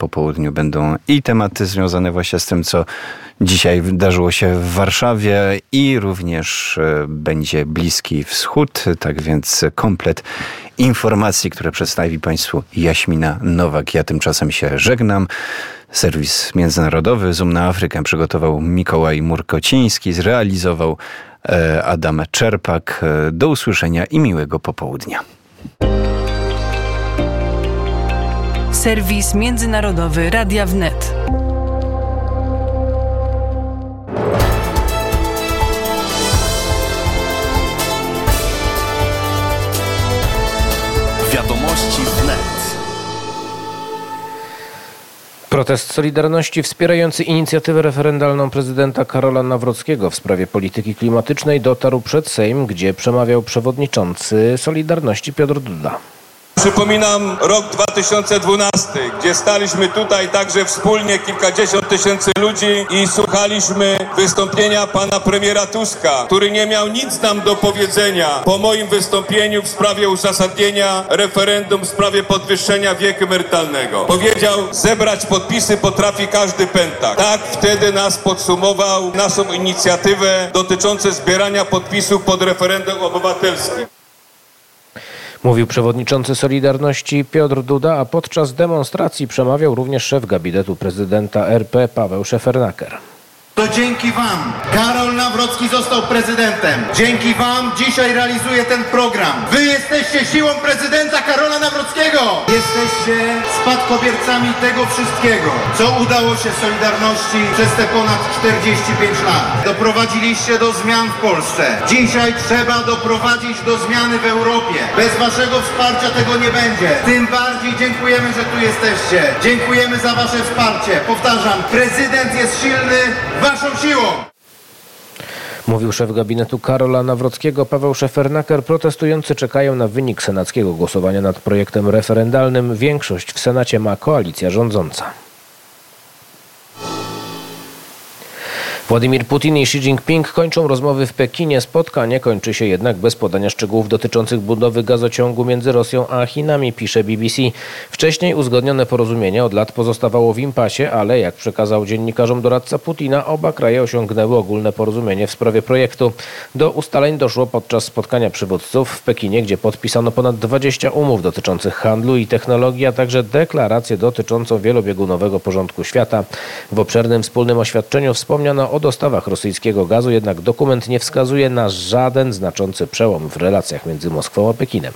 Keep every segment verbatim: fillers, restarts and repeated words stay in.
po południu będą i tematy związane właśnie z tym, co dzisiaj wydarzyło się w Warszawie, i również będzie Bliski Wschód. Tak więc komplet informacji, które przedstawi Państwu Jaśmina Nowak. Ja tymczasem się żegnam. Serwis międzynarodowy Zoom na Afrykę przygotował Mikołaj Murkociński, zrealizował Adam Czerpak. Do usłyszenia i miłego popołudnia. Serwis międzynarodowy Radia Wnet. Wiadomości Wnet. Protest Solidarności wspierający inicjatywę referendalną prezydenta Karola Nawrockiego w sprawie polityki klimatycznej dotarł przed Sejm, gdzie przemawiał przewodniczący Solidarności Piotr Duda. Przypominam rok dwa tysiące dwunasty, gdzie staliśmy tutaj także wspólnie, kilkadziesiąt tysięcy ludzi, i słuchaliśmy wystąpienia pana premiera Tuska, który nie miał nic nam do powiedzenia po moim wystąpieniu w sprawie uzasadnienia referendum w sprawie podwyższenia wieku emerytalnego. Powiedział: zebrać podpisy potrafi każdy pętak. Tak wtedy nas podsumował, naszą inicjatywę dotyczącą zbierania podpisów pod referendum obywatelskim. Mówił przewodniczący Solidarności Piotr Duda, a podczas demonstracji przemawiał również szef gabinetu prezydenta R P Paweł Szefernaker. To dzięki wam Karol Nawrocki został prezydentem. Dzięki wam dzisiaj realizuje ten program. Wy jesteście siłą prezydenta Karola Nawrockiego. Jesteście spadkobiercami tego wszystkiego, co udało się Solidarności przez te ponad czterdzieści pięć lat. Doprowadziliście do zmian w Polsce. Dzisiaj trzeba doprowadzić do zmiany w Europie. Bez waszego wsparcia tego nie będzie. Tym bardziej dziękujemy, że tu jesteście. Dziękujemy za wasze wsparcie. Powtarzam, prezydent jest silny waszą siłą. Mówił szef gabinetu Karola Nawrockiego Paweł Szefernaker. Protestujący czekają na wynik senackiego głosowania nad projektem referendalnym. Większość w Senacie ma koalicja rządząca. Władimir Putin i Xi Jinping kończą rozmowy w Pekinie. Spotkanie kończy się jednak bez podania szczegółów dotyczących budowy gazociągu między Rosją a Chinami, pisze B B C. Wcześniej uzgodnione porozumienie od lat pozostawało w impasie, ale jak przekazał dziennikarzom doradca Putina, oba kraje osiągnęły ogólne porozumienie w sprawie projektu. Do ustaleń doszło podczas spotkania przywódców w Pekinie, gdzie podpisano ponad dwadzieścia umów dotyczących handlu i technologii, a także deklarację dotyczącą wielobiegunowego porządku świata. W obszernym wspólnym oświadczeniu wspomniano o dostawach rosyjskiego gazu, jednak dokument nie wskazuje na żaden znaczący przełom w relacjach między Moskwą a Pekinem.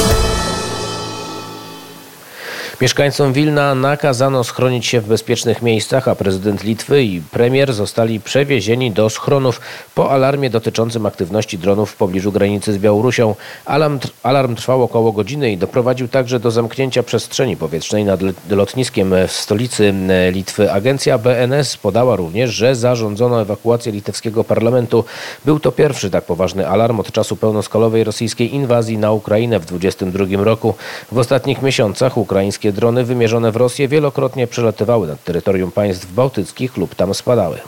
Mieszkańcom Wilna nakazano schronić się w bezpiecznych miejscach, a prezydent Litwy i premier zostali przewiezieni do schronów po alarmie dotyczącym aktywności dronów w pobliżu granicy z Białorusią. Alarm, alarm trwał około godziny i doprowadził także do zamknięcia przestrzeni powietrznej nad lotniskiem w stolicy Litwy. Agencja B N S podała również, że zarządzono ewakuację litewskiego parlamentu. Był to pierwszy tak poważny alarm od czasu pełnoskalowej rosyjskiej inwazji na Ukrainę w dwudziestym drugim roku. W ostatnich miesiącach ukraińskie drony wymierzone w Rosję wielokrotnie przelatywały nad terytorium państw bałtyckich lub tam spadały.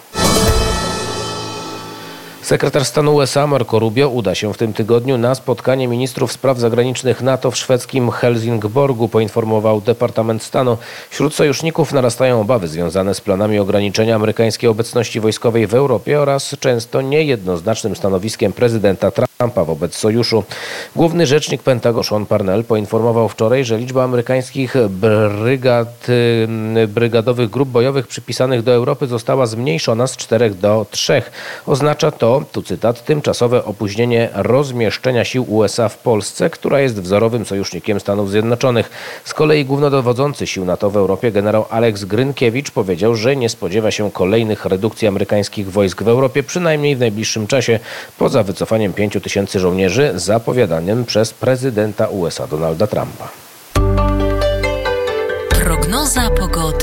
Sekretarz stanu U S A Marco Rubio uda się w tym tygodniu na spotkanie ministrów spraw zagranicznych NATO w szwedzkim Helsingborgu, poinformował Departament Stanu. Wśród sojuszników narastają obawy związane z planami ograniczenia amerykańskiej obecności wojskowej w Europie oraz często niejednoznacznym stanowiskiem prezydenta Trumpa wobec sojuszu. Główny rzecznik Pentagonu Sean Parnell poinformował wczoraj, że liczba amerykańskich brygad, brygadowych grup bojowych przypisanych do Europy została zmniejszona z czterech do trzech. Oznacza to, tu cytat, tymczasowe opóźnienie rozmieszczenia sił U S A w Polsce, która jest wzorowym sojusznikiem Stanów Zjednoczonych. Z kolei głównodowodzący sił NATO w Europie generał Alex Grynkiewicz powiedział, że nie spodziewa się kolejnych redukcji amerykańskich wojsk w Europie, przynajmniej w najbliższym czasie, poza wycofaniem pięciu tysięcy żołnierzy zapowiadanym przez prezydenta U S A Donalda Trumpa. Prognoza pogody.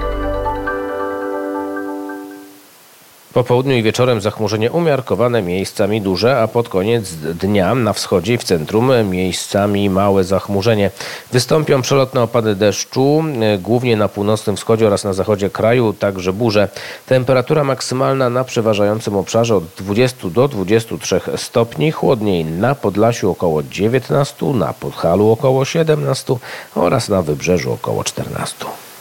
Po południu i wieczorem zachmurzenie umiarkowane, miejscami duże, a pod koniec dnia na wschodzie i w centrum miejscami małe zachmurzenie. Wystąpią przelotne opady deszczu, głównie na północnym wschodzie oraz na zachodzie kraju, także burze. Temperatura maksymalna na przeważającym obszarze od dwudziestu do dwudziestu trzech stopni, chłodniej na Podlasiu około dziewiętnastu, na Podhalu około siedemnastu oraz na Wybrzeżu około czternastu.